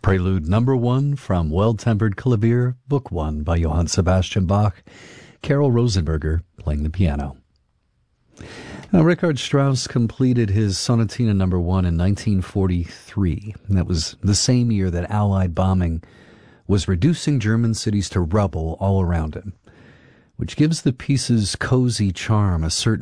Prelude number 1 from Well-Tempered Clavier, Book 1 by Johann Sebastian Bach, Carol Rosenberger playing the piano. Now, Richard Strauss completed his Sonatina number 1 in 1943. And that was the same year that Allied bombing was reducing German cities to rubble all around him, which gives the piece's cozy charm a certain